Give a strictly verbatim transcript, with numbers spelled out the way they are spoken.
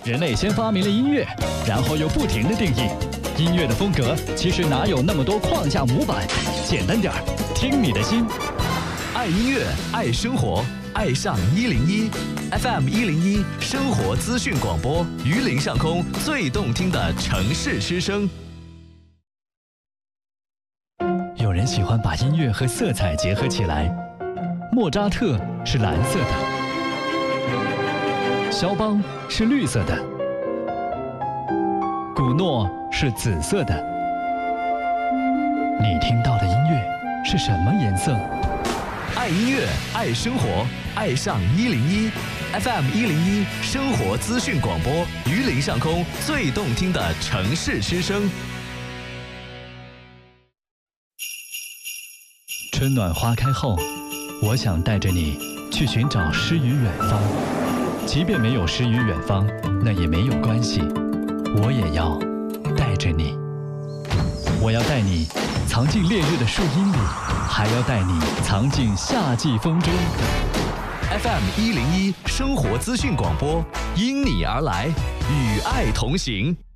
人类先发明了音乐，然后又不停地定义音乐的风格。其实哪有那么多框架模板？简单点儿，听你的心。 爱音乐，爱生活，爱上一零一 F M 一零一生活资讯广播，榆林上空最动听的城市之声。 有人喜欢把音乐和色彩结合起来，莫扎特是蓝色的，肖邦是绿色的，古诺是紫色的。你听到的音乐是什么颜色？ 爱音乐，爱生活，爱上一零一 F M 一零一生活资讯广播，榆林上空最动听的城市之声。 春暖花开后，我想带着你去寻找诗与远方。即便没有诗与远方，那也没有关系，我也要带着你。我要带你藏进烈日的树荫里，还要带你藏进夏季风中。 F M 一零一生活资讯广播，因你而来，与爱同行。